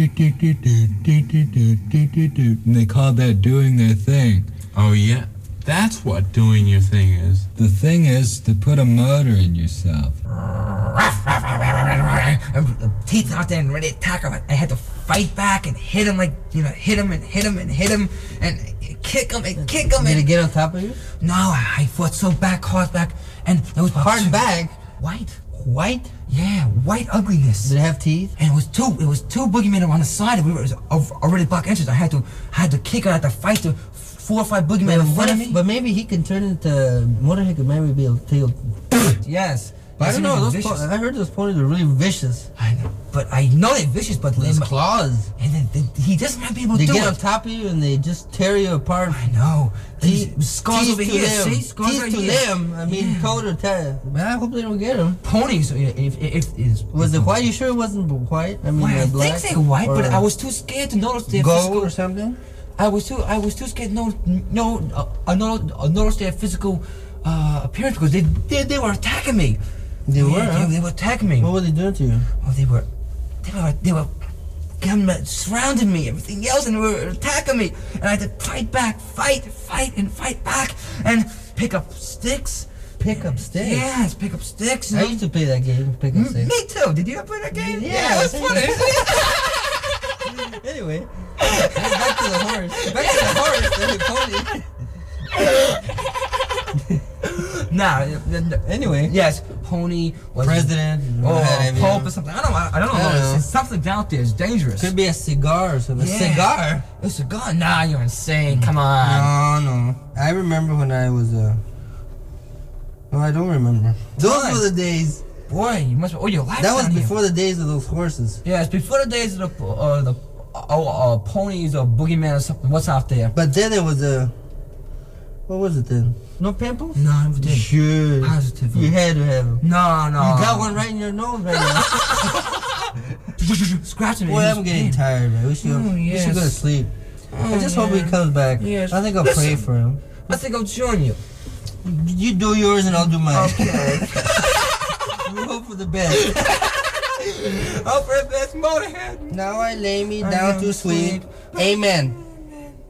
And they call that doing their thing. Oh, yeah. That's what doing your thing is. The thing is to put a motor in yourself. Teeth out there and ready to attack him. I had to fight back and hit him hit him and kick him and kick him Did he get on top of you? No, I fought so back, hard back, and it was Hard back? White? White? Yeah, white ugliness. Did it have teeth? And it was two boogeymen on the side. It was already black inches. I had to kick her. I had to fight the 4 or 5 boogeymen in front of me. But maybe he can turn into Motorhead could maybe be able to. Yes. But I don't know. I heard those ponies are really vicious. I know, but I know they're vicious. But Those claws. and then he just might be able to They do get it. on top of you and they just tear you apart. I know. Teeth Scars over to here. them. See, scars Teeth right to here. them. I mean, toe to toe. Man, I hope they don't get them. Ponies. Was it white? You sure it wasn't white? I mean, I black. think they're white, but or I was too scared to notice their gold physical. or something. I was too scared to notice their physical appearance because they were attacking me. They were. Huh? They were attacking me. What were they doing to you? Oh, they were surrounding me, everything else, and they were attacking me. And I had to fight back, fight back, and pick up sticks. Pick up sticks. Yes, pick up sticks. I used to play that game. Pick up sticks. Me too. Did you ever play that game? Yeah, it was funny. Anyway, back to the horse. Back to the horse and the pony. Nah. Anyway. Yes, pony was President. or Pope or something. I don't know. know. Something out there is dangerous. Could be a cigar or something. Yeah. A cigar? A cigar? Nah, you're insane. Come on. No. I remember when I was No, I don't remember. Those Why? were the days. Boy, you must. Oh, your life. That was before the days of those horses. Yeah, it's before the days of the ponies or boogeyman or something. What's out there? But then there was a. What was it then? No pimples? No, I never did. Sure. Positive. You had to have them. No. You got one right in your nose right now. Scratching me. Boy, I'm getting tired, man. We should yes. go to sleep. I just hope he comes back. Yes. I think I'll pray for him. I think I'll join you. You do yours and I'll do mine. Okay. We hope for the best. Hope for the best, Motorhead. Now I lay me down to sleep. Amen.